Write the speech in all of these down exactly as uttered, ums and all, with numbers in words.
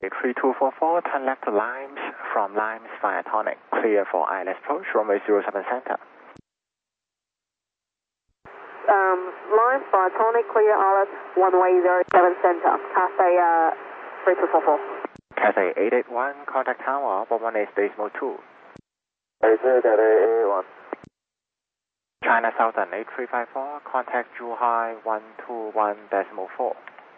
three two four four, turn left to Limes, from Limes via Tonic, clear for I L S approach, runway zero seven center. Um, Limes via Tonic, clear I L S, runway zero seven center, Cathay uh, three two four four. Cathay eight eight one, contact tower, one one eight decimal two. eight eight one. China Southern eight three five four, contact Zhuhai one two one decimal four.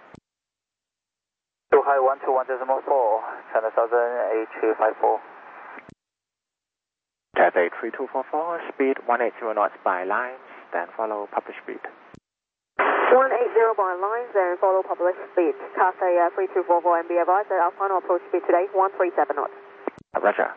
Zhuhai one two one decimal four, China Southern eight three five four. Cathay three two four four, speed one eighty knots by Limes, then follow published speed. one eighty by Limes, then follow published speed. Cathay uh, three two four four, and be advised that our final approach speed today, one three seven knots. Roger.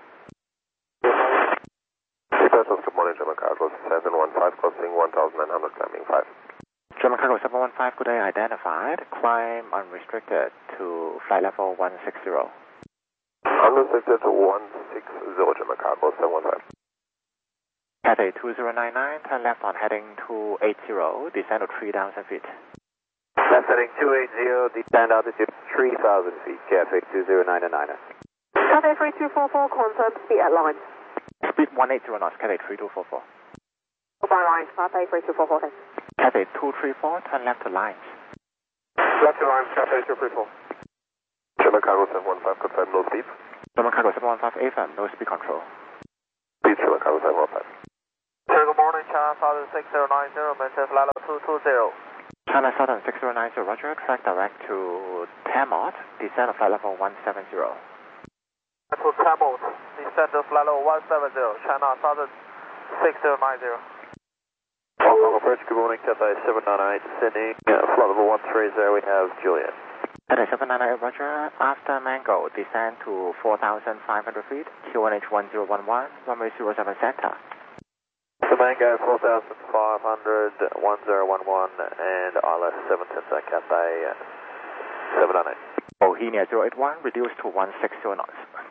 Good morning, German Cargo seven one five, crossing one thousand nine hundred, climbing five. German Cargo seven one five, good day identified. Climb unrestricted to flight level one sixty. Unrestricted to one sixty, German Cargo seven one five. Cathay two zero nine nine, turn left on heading two eighty, descend to three thousand feet. Left heading two eighty, descend altitude three thousand feet, Cathay two zero nine nine. Cathay three two four four, confirm speed at Limes. Speed one eighty knots, Cathay three two four four. By Limes, Cathay three two four four. Cathay two three four, turn left to Limes. Left to Limes, Cathay two three four. German Cargo seven one five, confirm no speed. German Cargo seven one five, A F M, no speed control. Speed, German Cargo seven one five. Good morning, China Southern six zero nine zero, maintain flight level two two zero. China Southern six zero nine zero, roger, track direct to Tamot, descend to flight level one seven zero. To Tamot, descend to flight level one seven zero, China Southern six zero nine zero. Hong Kong approach, good morning, Cathay seven nine eight, descending, uh, flight level one three zero, we have Juliet. Cathay seven nine eight, roger, after Mango, descend to four thousand five hundred feet, Q N H one zero one one, runway zero seven center. The Mango four thousand five hundred, one zero one one, and I L S seven center, Cathay seven nine eight. Bohemia zero eight one, reduced to one sixty knots.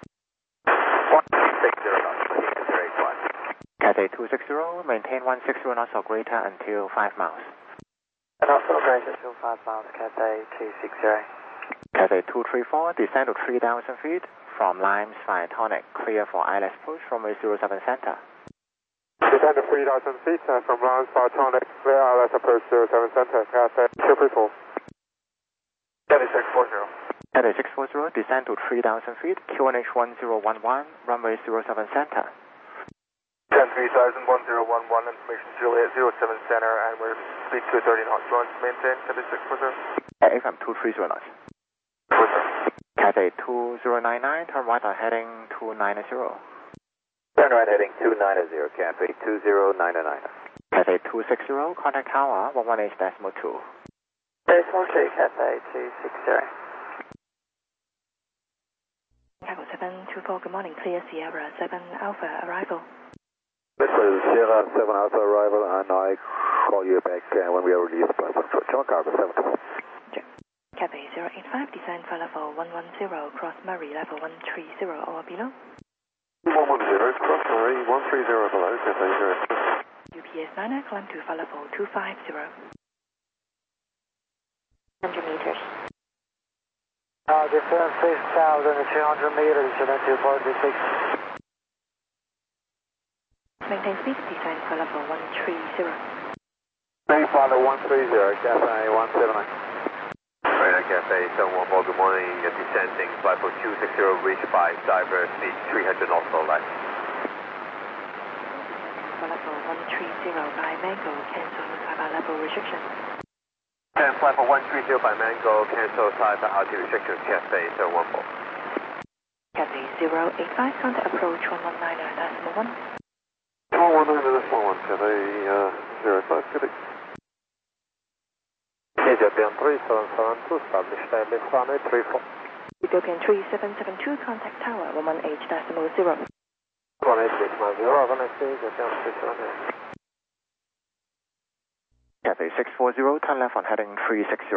one sixty knots, Bohemia zero eight one. Cathay two sixty, maintain one sixty knots or greater until five miles. And also greater to five miles, Cathay two sixty. Cathay two three four, descend to three thousand feet, from Limes via Tonic, clear for I L S push, runway zero seven center. Descend to three thousand feet, uh, from Limes via Tonic, clear I L S approach zero seven center, Cathay two three four. Cathay six four zero. Cathay six four zero, descend to three thousand feet, Q N H one zero one one, runway zero seven center. ten three thousand, one zero one one, information Juliet zero seven center, and we're speed two thirty knots, launch maintain, Cathay six four zero. A F M two three zero knots. Cathay two zero nine nine, turn right on heading two ninety. Turn right heading two ninety, Cathay two zero nine nine. Cathay two sixty, contact tower, one one eight decimal two. Decimal two, Cathay two sixty. Cargo seven two four, good morning, clear Sierra seven Alpha arrival. This is Sierra seven Alpha arrival, and I call you back uh, when we are released by one foot. German Cargo seven two four. Cathay zero eight five, descend for level one one zero, cross Murray level one three zero or below. one one zero, cross Murray, one three zero below, Cathay zero eight five. U P S niner, climb to for level two five zero. one hundred meters. Uh, descend six thousand two hundred meters, descend to forty-six. Maintain speed, descend for level one three zero. Main flight one three zero, Cathay one seven nine. Radar Cathay seven one four, good morning, descending, flight for two sixty, reached by diver speed three hundred knots for left. For level one three zero by Mango, cancel Saiba level restriction. And flight for one three zero by Mango, cancel Saiba altitude restrictions, Cathay seven one four. Cathay zero eight five, contact approach one one nine decimal one. one one nine decimal one, Cathay uh, zero eight five, good. Ethiopian three seven seven two, establish Daily Sunny three four. Ethiopian three seven seven two, contact tower one one eight decimal zero. one eight decimal zero, one eight Ethiopian three seven eight. Cathay six four zero, turn left on heading three sixty.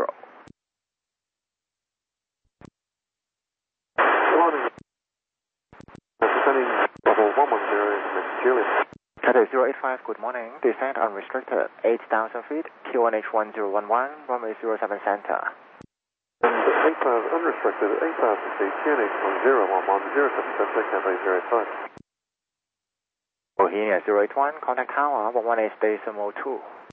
Good morning. Descending level one one zero, Juliet. Cathay zero eight five, good morning, descend unrestricted, eight thousand feet, Q N H one zero one one, runway zero seven center. And eight five unrestricted at eight thousand feet, Q N H one zero one one, zero seven Cessna, Cathay zero eight five. Bohemia zero eight one, contact tower, one one eight Decimal two.